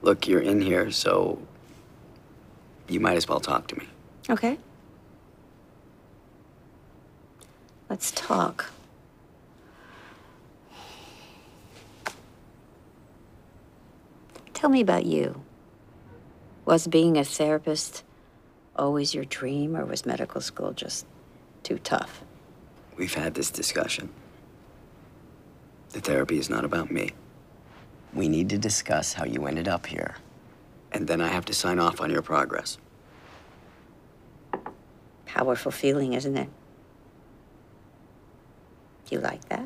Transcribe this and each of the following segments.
Look, you're in here, so you might as well talk to me. Okay. Let's talk. Tell me about you. Was being a therapist always your dream, or was medical school just too tough? We've had this discussion. The therapy is not about me. We need to discuss how you ended up here. And then I have to sign off on your progress. Powerful feeling, isn't it? You like that?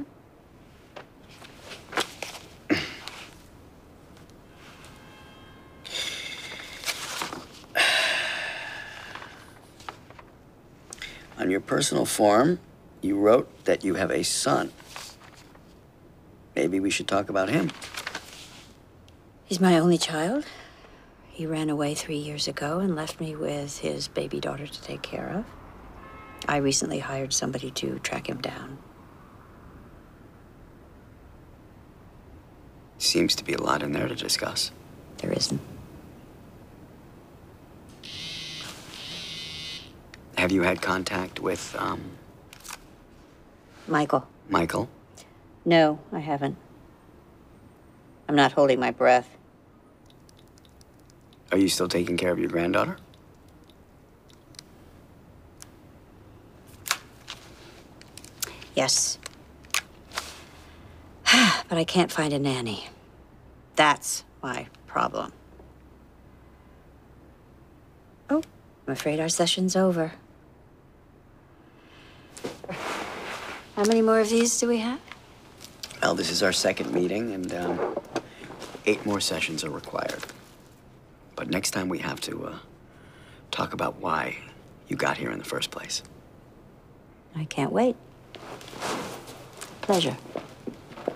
On your personal form, you wrote that you have a son. Maybe we should talk about him. He's my only child. He ran away 3 years ago and left me with his baby daughter to take care of. I recently hired somebody to track him down. Seems to be a lot in there to discuss. There isn't. Have you had contact with, Michael? Michael? No, I haven't. I'm not holding my breath. Are you still taking care of your granddaughter? Yes. But I can't find a nanny. That's my problem. Oh, I'm afraid our session's over. How many more of these do we have? Well, this is our second meeting, and 8 more sessions are required. But next time we have to talk about why you got here in the first place. I can't wait. Pleasure.